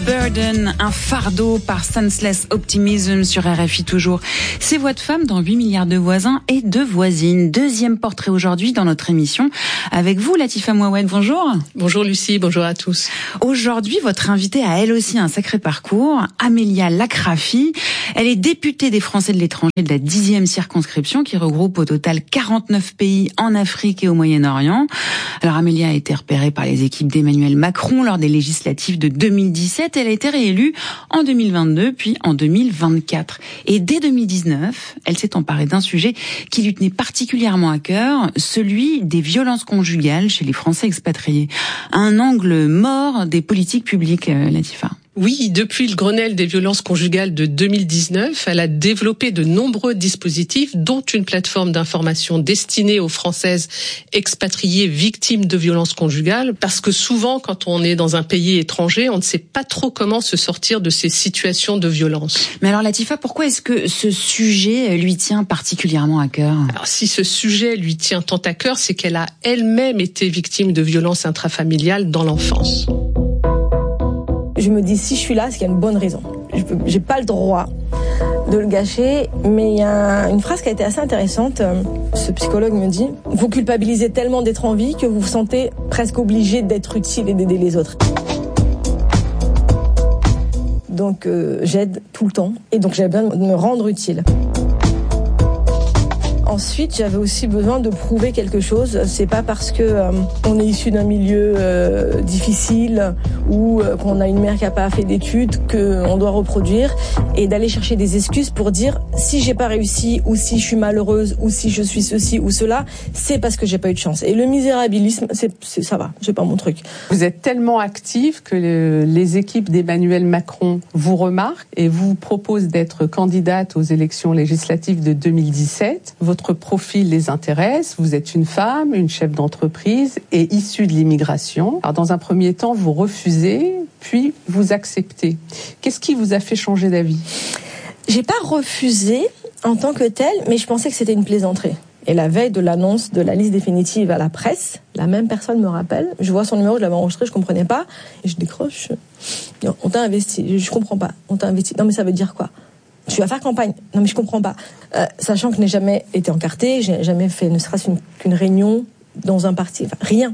Burden, un fardeau par Senseless Optimism sur RFI toujours. Ces voix de femmes dans 8 milliards de voisins et de voisines. Deuxième portrait aujourd'hui dans notre émission. Avec vous, Latifa Mouawed, bonjour. Bonjour Lucie, bonjour à tous. Aujourd'hui, votre invitée a elle aussi un sacré parcours, Amélia Lacrafi. Elle est députée des Français de l'étranger de la 10e circonscription qui regroupe au total 49 pays en Afrique et au Moyen-Orient. Alors Amélia a été repérée par les équipes d'Emmanuel Macron lors des législatives de 2017. Elle a été réélue en 2022 puis en 2024. Et dès 2019, elle s'est emparée d'un sujet qui lui tenait particulièrement à cœur, celui des violences conjugales chez les Français expatriés. Un angle mort des politiques publiques, Latifa. Oui, depuis le Grenelle des violences conjugales de 2019, elle a développé de nombreux dispositifs, dont une plateforme d'information destinée aux Françaises expatriées victimes de violences conjugales, parce que souvent, quand on est dans un pays étranger, on ne sait pas trop comment se sortir de ces situations de violence. Mais alors Latifa, pourquoi est-ce que ce sujet lui tient particulièrement à cœur ? Alors, si ce sujet lui tient tant à cœur, c'est qu'elle a elle-même été victime de violences intrafamiliales dans l'enfance. Je me dis, si je suis là, c'est qu'il y a une bonne raison. J'ai pas le droit de le gâcher, mais il y a une phrase qui a été assez intéressante. Ce psychologue me dit, vous culpabilisez tellement d'être en vie que vous vous sentez presque obligé d'être utile et d'aider les autres. Donc j'aide tout le temps, et donc j'avais besoin de me rendre utile. Ensuite, j'avais aussi besoin de prouver quelque chose. C'est pas parce que on est issu d'un milieu difficile ou qu'on a une mère qui a pas fait d'études qu'on doit reproduire, et d'aller chercher des excuses pour dire si j'ai pas réussi ou si je suis malheureuse ou si je suis ceci ou cela, c'est parce que j'ai pas eu de chance. Et le misérabilisme, ça va, c'est pas mon truc. Vous êtes tellement active que les équipes d'Emmanuel Macron vous remarquent et vous proposent d'être candidate aux élections législatives de 2017. Votre profil les intéresse, vous êtes une femme, une chef d'entreprise et issue de l'immigration. Alors dans un premier temps, vous refusez, puis vous acceptez. Qu'est-ce qui vous a fait changer d'avis ? J'ai pas refusé en tant que telle, mais je pensais que c'était une plaisanterie. Et la veille de l'annonce de la liste définitive à la presse, la même personne me rappelle, je vois son numéro, je l'avais enregistré, je comprenais pas, et je décroche. On t'a investi, je comprends pas, on t'a investi. Non mais ça veut dire quoi ? Tu vas faire campagne. Non mais je comprends pas. Sachant que je n'ai jamais été encartée, je n'ai jamais fait ne serait-ce qu'une réunion dans un parti. Enfin, rien.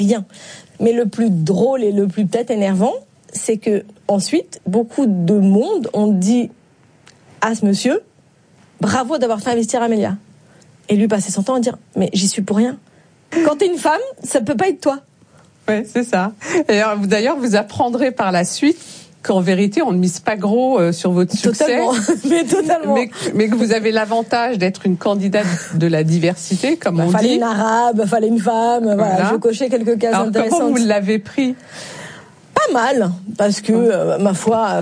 Mais le plus drôle et le plus peut-être énervant, c'est que ensuite, beaucoup de monde ont dit à ce monsieur, bravo d'avoir fait investir Amélia. Et lui passer son temps à dire, mais j'y suis pour rien. Quand t'es une femme, ça peut pas être toi. Ouais, c'est ça. Et d'ailleurs, vous apprendrez par la suite qu'en vérité, on ne mise pas gros sur votre succès. Totalement. Mais que vous avez l'avantage d'être une candidate de la diversité, comme on dit. Fallait une arabe, fallait une femme, voilà. Je cochais quelques cases intéressantes. Comment vous l'avez pris ? Pas mal, parce que, ma foi,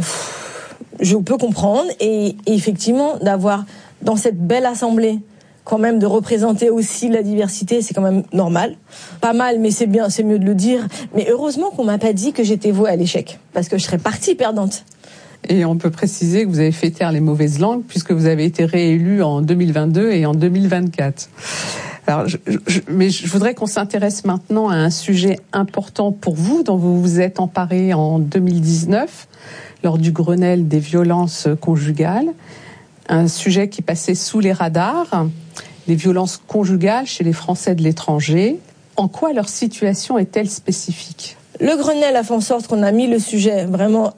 je peux comprendre. Et effectivement, d'avoir dans cette belle assemblée, quand même de représenter aussi la diversité, c'est quand même normal. Pas mal, mais c'est bien, c'est mieux de le dire. Mais heureusement qu'on m'a pas dit que j'étais vouée à l'échec, parce que je serais partie perdante. Et on peut préciser que vous avez fait taire les mauvaises langues, puisque vous avez été réélue en 2022 et en 2024. Alors, mais je voudrais qu'on s'intéresse maintenant à un sujet important pour vous, dont vous vous êtes emparé en 2019, lors du Grenelle des violences conjugales. Un sujet qui passait sous les radars, les violences conjugales chez les Français de l'étranger. En quoi leur situation est-elle spécifique ? Le Grenelle a fait en sorte qu'on a mis le sujet vraiment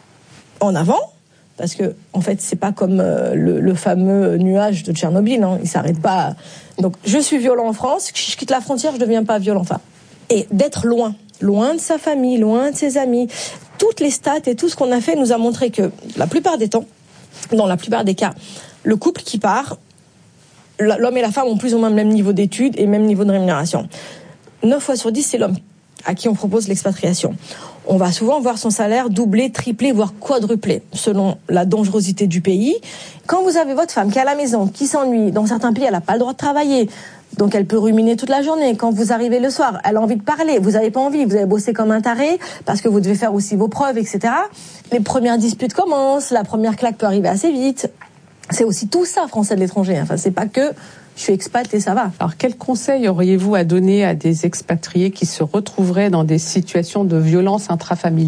en avant, parce que en fait c'est pas comme le fameux nuage de Tchernobyl, hein, il s'arrête pas. Donc je suis violent en France, je quitte la frontière, je deviens pas violent. Enfin, et d'être loin de sa famille, loin de ses amis, toutes les stats et tout ce qu'on a fait nous a montré que la plupart des temps, dans la plupart des cas, le couple qui part, l'homme et la femme ont plus ou moins le même niveau d'études et même niveau de rémunération. 9 fois sur 10, c'est l'homme à qui on propose l'expatriation. On va souvent voir son salaire doubler, tripler, voire quadrupler, selon la dangerosité du pays. Quand vous avez votre femme qui est à la maison, qui s'ennuie, dans certains pays, elle n'a pas le droit de travailler, donc elle peut ruminer toute la journée. Quand vous arrivez le soir, elle a envie de parler, vous n'avez pas envie, vous avez bossé comme un taré, parce que vous devez faire aussi vos preuves, etc. Les premières disputes commencent, la première claque peut arriver assez vite. C'est aussi tout ça, Français de l'étranger. Enfin, c'est pas que je suis expat et ça va. Alors, quel conseil auriez-vous à donner à des expatriés qui se retrouveraient dans des situations de violence intrafamiliale ?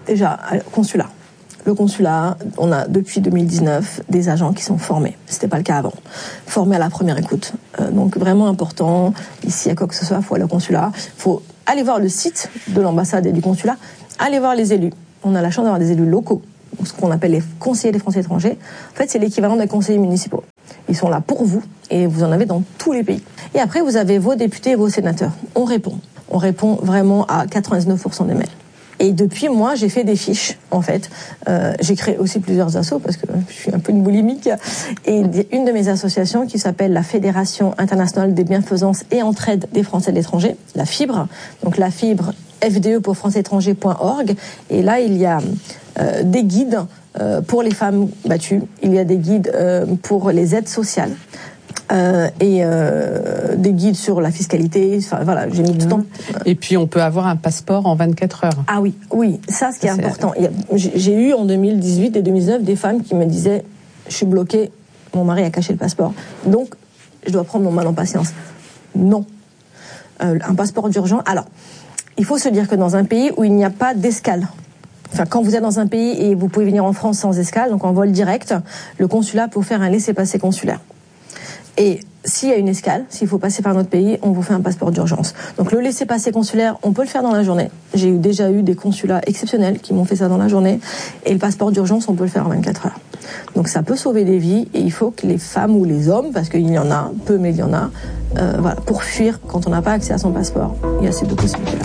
déjà, consulat. Le consulat, on a depuis 2019 des agents qui sont formés. C'était pas le cas avant. Formés à la première écoute. Donc vraiment important. Ici, à quoi que ce soit, il faut aller au consulat. Il faut aller voir le site de l'ambassade et du consulat. Aller voir les élus. On a la chance d'avoir des élus locaux, ce qu'on appelle les conseillers des Français étrangers. En fait, c'est l'équivalent des conseillers municipaux. Ils sont là pour vous et vous en avez dans tous les pays. Et après, vous avez vos députés et vos sénateurs. On répond. On répond vraiment à 99% des mails. Et depuis, moi, j'ai fait des fiches, en fait. J'ai créé aussi plusieurs assos, parce que je suis un peu une boulimique. Et une de mes associations, qui s'appelle la Fédération internationale des bienfaisances et entraide des Français de l'étranger, la FIBRE. Donc la FIBRE, FDE pour françaisétrangers.org. Et là, il y a des guides pour les femmes battues. Il y a des guides pour les aides sociales. Et des guides sur la fiscalité. Enfin voilà, j'ai mis du temps. Et puis on peut avoir un passeport en 24 heures. Ah oui, ça ce qui est important. J'ai eu en 2018 et 2019 des femmes qui me disaient je suis bloquée, mon mari a caché le passeport, donc je dois prendre mon mal en patience. Non, un passeport d'urgence. Alors, il faut se dire que dans un pays où il n'y a pas d'escale. Enfin, quand vous êtes dans un pays et vous pouvez venir en France sans escale, donc en vol direct, le consulat peut vous faire un laissez-passer consulaire. Et s'il y a une escale, s'il faut passer par notre pays, on vous fait un passeport d'urgence. Donc le laissez-passer consulaire, on peut le faire dans la journée. J'ai déjà eu des consulats exceptionnels qui m'ont fait ça dans la journée. Et le passeport d'urgence, on peut le faire en 24 heures. Donc ça peut sauver des vies et il faut que les femmes ou les hommes, parce qu'il y en a peu, mais il y en a, voilà, pour fuir quand on n'a pas accès à son passeport, il y a ces deux possibilités-là.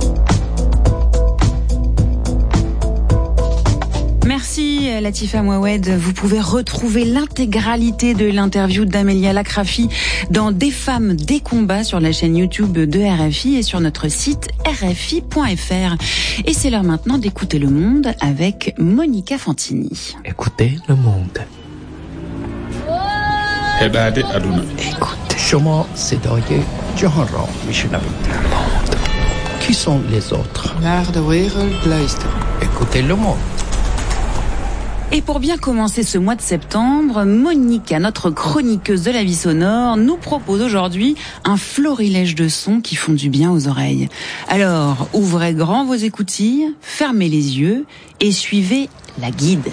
Merci Latifa Mouawed. Vous pouvez retrouver l'intégralité de l'interview d'Amelia Lacrafi dans Des femmes, des combats sur la chaîne YouTube de RFI et sur notre site rfi.fr. Et c'est l'heure maintenant d'écouter le monde avec Monica Fantini. Écoutez le monde. Écoutez. شما صدای جهان را میشنوید. monde. Qui sont les autres? Naar de wereld luisteren. Écoutez le monde. Et pour bien commencer ce mois de septembre, Monica, notre chroniqueuse de la vie sonore, nous propose aujourd'hui un florilège de sons qui font du bien aux oreilles. Alors, ouvrez grand vos écoutilles, fermez les yeux et suivez la guide.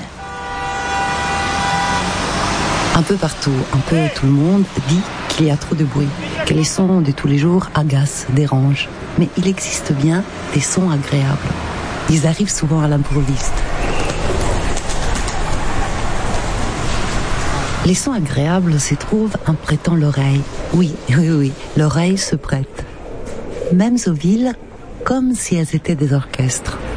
Un peu partout, un peu tout le monde dit qu'il y a trop de bruit, que les sons de tous les jours agacent, dérangent. Mais il existe bien des sons agréables. Ils arrivent souvent à l'improviste. Les sons agréables se trouvent en prêtant l'oreille. Oui, l'oreille se prête. Même aux villes, comme si elles étaient des orchestres.